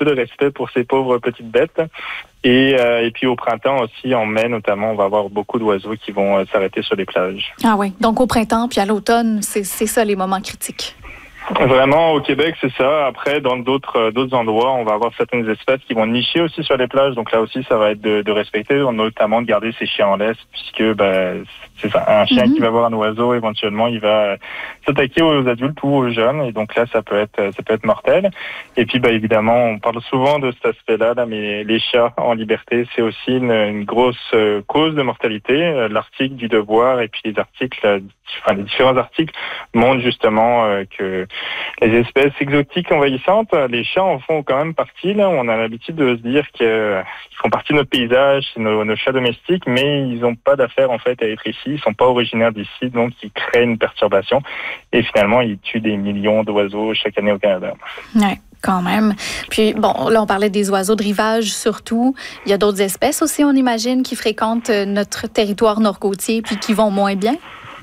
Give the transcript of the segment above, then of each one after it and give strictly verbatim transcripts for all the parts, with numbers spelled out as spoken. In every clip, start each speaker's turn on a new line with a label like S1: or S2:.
S1: peu de respect pour ces pauvres petites bêtes. Et, euh, et puis au printemps aussi, en mai notamment, on va avoir beaucoup d'oiseaux qui vont euh, s'arrêter sur les plages.
S2: Ah oui, donc au printemps puis à l'automne, c'est, c'est ça les moments critiques.
S1: Vraiment, au Québec, c'est ça. Après, dans d'autres euh, d'autres endroits, on va avoir certaines espèces qui vont nicher aussi sur les plages. Donc là aussi, ça va être de, de respecter, notamment de garder ses chiens en laisse, puisque bah, c'est ça. Un chien mm-hmm. qui va voir un oiseau, éventuellement, il va s'attaquer aux adultes ou aux jeunes. Et donc là, ça peut être ça peut être mortel. Et puis, bah évidemment, on parle souvent de cet aspect-là, là, mais les chats en liberté, c'est aussi une, une grosse euh, cause de mortalité. L'article du Devoir et puis les articles, euh, enfin les différents articles montrent justement euh, que les espèces exotiques envahissantes, les chats en font quand même partie. Là, on a l'habitude de se dire qu'ils font partie de notre paysage, c'est nos, nos chats domestiques, mais ils n'ont pas d'affaire en fait à être ici. Ils sont pas originaires d'ici, donc ils créent une perturbation. Et finalement, ils tuent des millions d'oiseaux chaque année au Canada.
S2: Ouais. Quand même. Puis, bon, là, on parlait des oiseaux de rivage surtout. Il y a d'autres espèces aussi, on imagine, qui fréquentent notre territoire nord-côtier puis qui vont moins bien?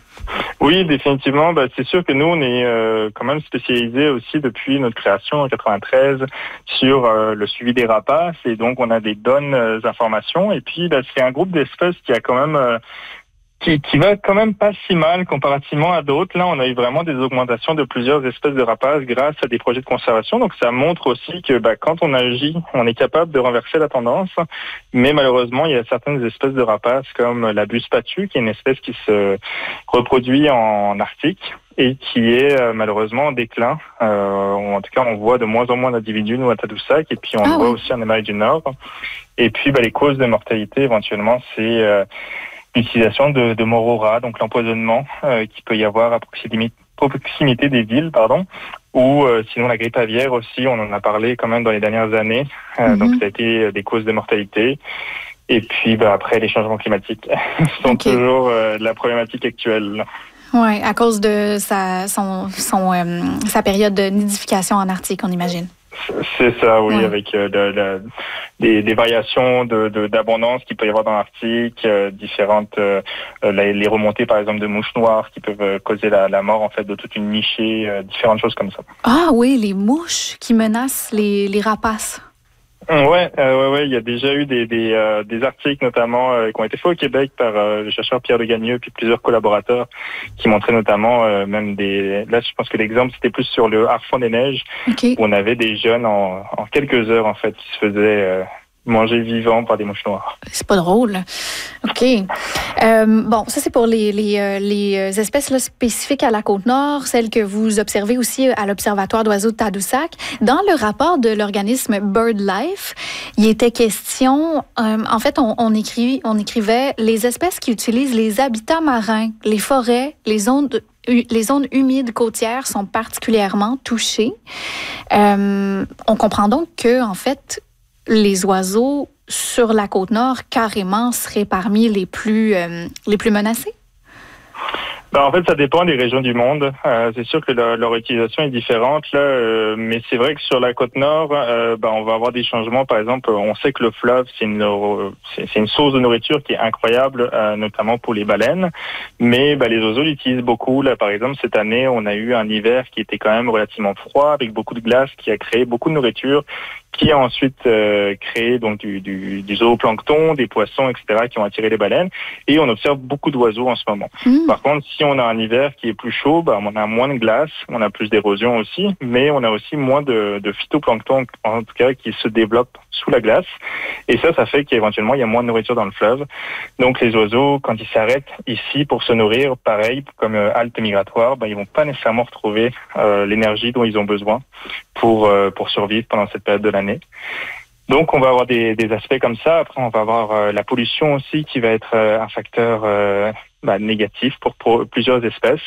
S1: Oui, définitivement. Ben, c'est sûr que nous, on est euh, quand même spécialisé aussi depuis notre création en quatre-vingt-treize sur euh, le suivi des rapaces. Et donc, on a des bonnes euh, informations. Et puis, ben, c'est un groupe d'espèces qui a quand même... Euh, Qui, qui va quand même pas si mal comparativement à d'autres. Là, on a eu vraiment des augmentations de plusieurs espèces de rapaces grâce à des projets de conservation. Donc, ça montre aussi que bah, quand on agit, on est capable de renverser la tendance. Mais malheureusement, il y a certaines espèces de rapaces comme la buse patue, qui est une espèce qui se reproduit en Arctique et qui est euh, malheureusement en déclin. Euh, en tout cas, on voit de moins en moins d'individus, nous, à Tadoussac, et puis on
S2: ah,
S1: le voit
S2: oui.
S1: aussi en Amérique du Nord. Et puis, bah, les causes de mortalité, éventuellement, c'est... Euh, l'utilisation de, de morts aux rats, donc l'empoisonnement euh, qu'il peut y avoir à proximité, proximité des villes, pardon, ou euh, sinon la grippe aviaire aussi, on en a parlé quand même dans les dernières années, euh, mm-hmm. donc ça a été des causes de mortalité. Et puis bah, après, les changements climatiques sont okay. toujours euh, la problématique actuelle.
S2: Oui, à cause de sa, son, son, euh, sa période de nidification en Arctique, on imagine.
S1: C'est ça, oui,
S2: ouais.
S1: avec euh, de, de, des, des variations de, de, d'abondance qu'il peut y avoir dans l'Arctique, euh, différentes, euh, les, les remontées par exemple de mouches noires qui peuvent causer la, la mort en fait de toute une nichée, euh, différentes choses comme ça.
S2: Ah oui, les mouches qui menacent les, les rapaces.
S1: Ouais, euh, ouais, ouais, il y a déjà eu des des, euh, des articles notamment euh, qui ont été faits au Québec par euh, le chercheur Pierre Legagneux puis plusieurs collaborateurs qui montraient notamment euh, même des. Là, je pense que l'exemple c'était plus sur le Harfang des neiges
S2: okay.
S1: où on avait des jeunes en, en quelques heures en fait qui se faisaient euh, manger vivants par des mouches noires.
S2: C'est pas drôle. OK. Euh, bon, ça, c'est pour les, les, euh, les espèces là, spécifiques à la Côte-Nord, celles que vous observez aussi à l'Observatoire d'oiseaux de Tadoussac. Dans le rapport de l'organisme BirdLife, il était question... Euh, en fait, on, on, écrit, on écrivait les espèces qui utilisent les habitats marins, les forêts, les zones... Les zones humides côtières sont particulièrement touchées. Euh, on comprend donc que, en fait, les oiseaux sur la Côte-Nord, carrément, seraient parmi les plus, euh, les plus menacés?
S1: Ben, en fait, ça dépend des régions du monde. Euh, c'est sûr que leur, leur utilisation est différente, là, euh, mais c'est vrai que sur la Côte-Nord, euh, ben, on va avoir des changements. Par exemple, on sait que le fleuve, c'est une, c'est, c'est une source de nourriture qui est incroyable, euh, notamment pour les baleines. Mais ben, les oiseaux l'utilisent beaucoup. Là, par exemple, cette année, on a eu un hiver qui était quand même relativement froid, avec beaucoup de glace, qui a créé beaucoup de nourriture, qui a ensuite euh, créé donc du, du, du zooplancton, des poissons, et cetera, qui ont attiré les baleines. Et on observe beaucoup d'oiseaux en ce moment. Mmh. Par contre, si on a un hiver qui est plus chaud, bah, on a moins de glace, on a plus d'érosion aussi, mais on a aussi moins de, de phytoplancton, en tout cas, qui se développe sous la glace. Et ça, ça fait qu'éventuellement, il y a moins de nourriture dans le fleuve. Donc, les oiseaux, quand ils s'arrêtent ici pour se nourrir, pareil, comme euh, halte migratoire, bah, ils vont pas nécessairement retrouver euh, l'énergie dont ils ont besoin pour, euh, pour survivre pendant cette période de l'année. Donc, on va avoir des, des aspects comme ça. Après, on va avoir euh, la pollution aussi qui va être euh, un facteur euh, bah, négatif pour, pour plusieurs espèces.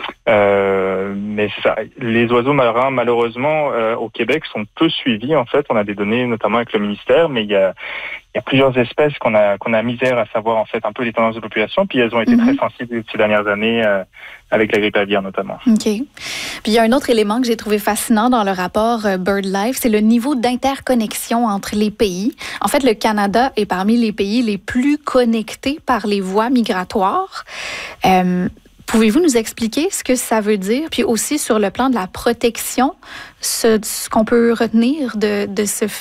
S1: Euh, mais c'est ça. Les oiseaux marins, malheureusement, euh, au Québec, sont peu suivis. En fait, on a des données, notamment avec le ministère, mais il y a, il y a plusieurs espèces qu'on a qu'on a misère à savoir en fait un peu les tendances de population. Puis elles ont été mm-hmm. très sensibles ces dernières années euh, avec la grippe aviaire notamment.
S2: OK. Puis il y a un autre élément que j'ai trouvé fascinant dans le rapport euh, BirdLife, c'est le niveau d'interconnexion entre les pays. En fait, le Canada est parmi les pays les plus connectés par les voies migratoires. Euh, Pouvez-vous nous expliquer ce que ça veut dire? Puis aussi sur le plan de la protection, ce, ce qu'on peut retenir de, de ce